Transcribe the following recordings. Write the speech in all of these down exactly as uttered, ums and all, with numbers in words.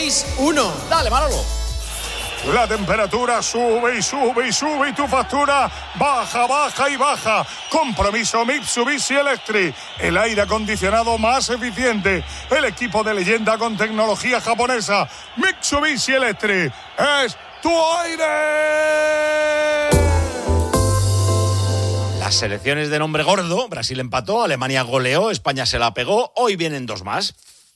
seis uno. Dale, Manolo. La temperatura sube y sube y sube y tu factura baja, baja y baja. Compromiso Mitsubishi Electric. El aire acondicionado más eficiente. El equipo de leyenda con tecnología japonesa. Mitsubishi Electric. ¡Es tu aire! Las selecciones de nombre gordo. Brasil empató, Alemania goleó, España se la pegó. Hoy vienen dos más.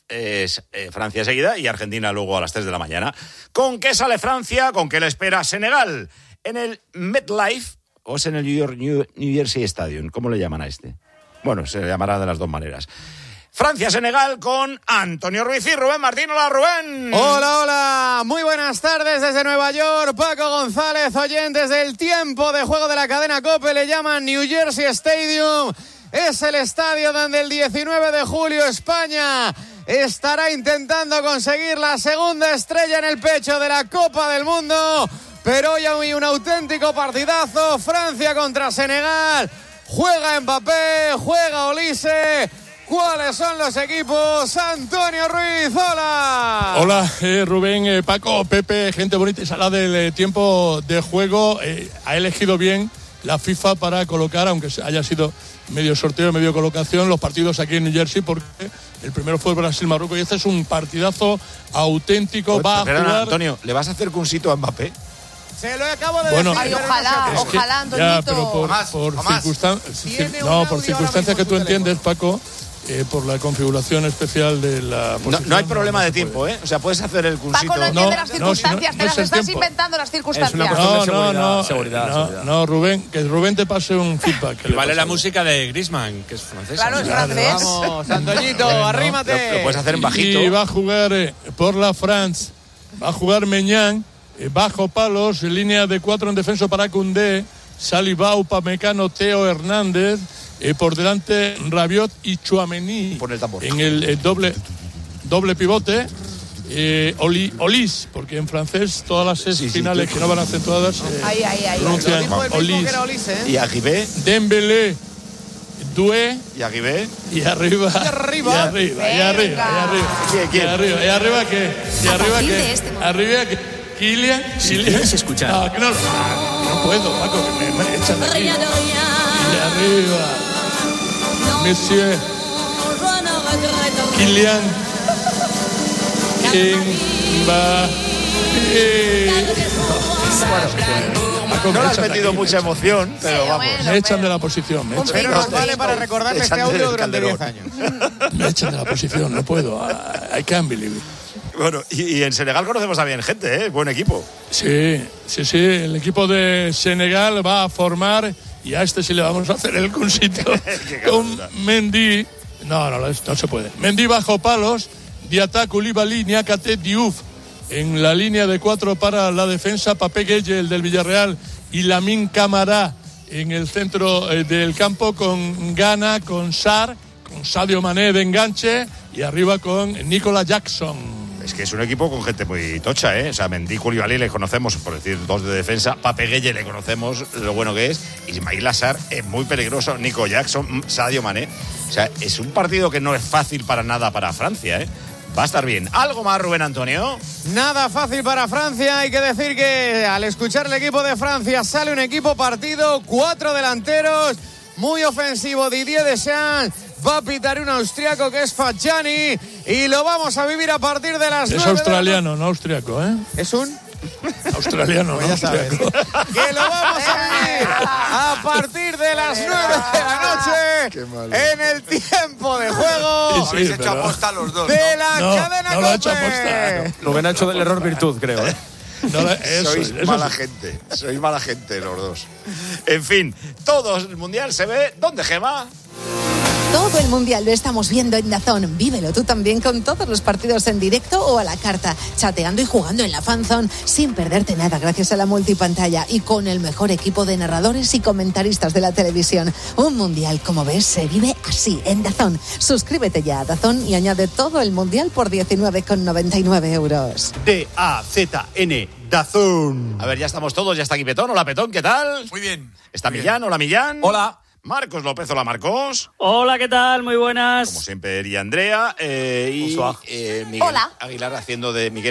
Es eh, Francia seguida y Argentina luego a las tres de la mañana. ¿Con qué sale Francia? ¿Con qué le espera Senegal? ¿En el MetLife o es en el New York, New, New Jersey Stadium? ¿Cómo le llaman a este? Bueno, se le llamará de las dos maneras. Francia-Senegal con Antonio Ruiz y Rubén Martín. Hola, Rubén. Hola, hola. Muy buenas tardes desde Nueva York. Paco González, oyentes del tiempo de juego de la cadena COPE. Le llaman New Jersey Stadium. Es el estadio donde el diecinueve de julio España estará intentando conseguir la segunda estrella en el pecho de la Copa del Mundo. Pero hoy hay un auténtico partidazo. Francia contra Senegal. Juega Mbappé, juega Olise. ¿Cuáles son los equipos? Antonio Ruiz, hola. Hola, eh, Rubén, eh, Paco, Pepe, gente bonita y salada del eh, tiempo de juego. Eh, ha elegido bien la FIFA para colocar, aunque haya sido medio sorteo, medio colocación, los partidos aquí en New Jersey, porque el primero fue Brasil-Marruecos y este es un partidazo auténtico. Oye, va a perdona, jugar... Antonio, ¿le vas a hacer cunsito a Mbappé? Se lo acabo de bueno, decir. Ay, ojalá, es que, ojalá, Antonito. Ya, pero por, Jamás, por jamás. circunstancias, Tiene no, un por audio circunstancias que tú ahora mismo en entiendes, Paco, eh, por la configuración especial de la No, posición. no hay problema no de se tiempo, puede. ¿eh? O sea, puedes hacer el cunsito. Paco no entiende No, las no, circunstancias, no, te no las es el estás tiempo. inventando las circunstancias. Es una cuestión No, de no, seguridad, no, seguridad, no, seguridad. no, Rubén, que Rubén te pase un feedback. que le Vale pasa. la música de Griezmann, que es francesa. Claro, es Claro, francés. Vamos, Antoñito, Bueno, arrímate. Lo, lo puedes hacer en bajito. Y va a jugar eh, por la France, va a jugar Meñán, eh, bajo palos, línea de cuatro en defensa para Koundé, Saliba, Upamecano, Teo Hernández, eh, por delante Rabiot y Tchouaméni. Pon el tambor. En el, el doble, doble pivote, eh, Oli, Olis, porque en francés todas las ses Sí, sí, finales tú- que no van acentuadas eh, Ay, ay, ay. Lo pronuncian dijo el mismo Olis. que era Olise, ¿eh? Y Aguibé, Dembélé, Doué, y Aguibé. y arriba, Y arriba. y arriba, y arriba, y arriba, ¿Quién, quién? y arriba, y arriba que, y A arriba partir que, de este momento. arriba que, Kylian, Si Kylian. quieres escuchar. No, que no, no puedo, Paco, que me, me echan de aquí. Y arriba, Monsieur, Kylian, Mbappé. Paco, No me le has echan de metido aquí, mucha emoción, pero Sí, vamos. bueno. Me echan de la posición, me echan, Pero nos vale para recordarle este Echan del audio durante diez Calderón. años. me echan de la posición, no puedo. I, I can't believe it. Bueno, y, y en Senegal conocemos a bien gente, ¿eh? Buen equipo. Sí, sí, sí. El equipo de Senegal va a formar y a este sí le vamos a hacer el cunsito Qué con cabrona. Mendy. No, no, no se puede. Mendy bajo palos, Diatta, Koulibaly, Niakate, Diouf. En la línea de cuatro para la defensa, Papé Gueye, el del Villarreal, y Lamine Camara en el centro eh, del campo con Ghana, con Sarr, con Sadio Mané de enganche y arriba con Nicolas Jackson. Es que es un equipo con gente muy tocha, ¿eh? O sea, Mendy, Koulibaly le conocemos, por decir dos de defensa. Pape Gueye le conocemos lo bueno que es. Ismail Assar es muy peligroso. Nico Jackson, Sadio Mané. O sea, es un partido que no es fácil para nada para Francia, ¿eh? Va a estar bien. ¿Algo más, Rubén Antonio? Nada fácil para Francia. Hay que decir que al escuchar el equipo de Francia sale un equipo partido, cuatro delanteros, muy ofensivo. Didier Deschamps va a pitar un austriaco que es Fadjani y lo vamos a vivir a partir de las Es nueve de la australiano, no austriaco, ¿eh? no- ¿Es un? Australiano, Pues ¿no? ya sabes. Austriaco. Que lo vamos a vivir a partir de las nueve de la noche en el tiempo de juego Sí, sí, Habéis hecho pero- aposta los dos, de ¿no? la No, cadena no lo ha hecho COPE. aposta. Rubén ha hecho del error virtud, creo, ¿eh? No, eso, Sois eso mala sí. gente. Sois mala gente los dos. En fin, todo el mundial se ve. ¿Dónde, Gema? Todo el mundial lo estamos viendo en DAZN. Vívelo tú también con todos los partidos en directo o a la carta, chateando y jugando en la fanzone sin perderte nada gracias a la multipantalla y con el mejor equipo de narradores y comentaristas de la televisión. Un mundial, como ves, se vive así en DAZN. Suscríbete ya a DAZN y añade todo el mundial por diecinueve con noventa y nueve euros. D A Z N, DAZN. A ver, ya estamos todos. Ya está aquí Petón. Hola, Petón, ¿qué tal? Muy bien. Está Muy Millán. Hola, Millán. Hola. Marcos López. Hola, Marcos. Hola, ¿qué tal? Muy buenas. Como siempre, y Andrea. Eh, y Bonsoir. eh, Miguel Hola. Aguilar haciendo de Miguel